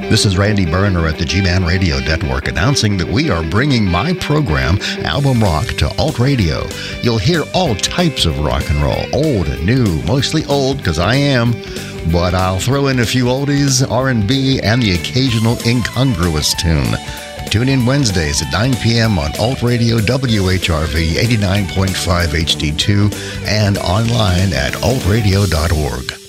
This is Randy Berner at the G-Man Radio Network announcing that we are bringing my program, Album Rock, to Alt Radio. You'll hear all types of rock and roll, old and new, mostly old because I am, but I'll throw in a few oldies, R&B, and the occasional incongruous tune. Tune in Wednesdays at 9 p.m. on Alt Radio WHRV 89.5 HD2 and online at altradio.org.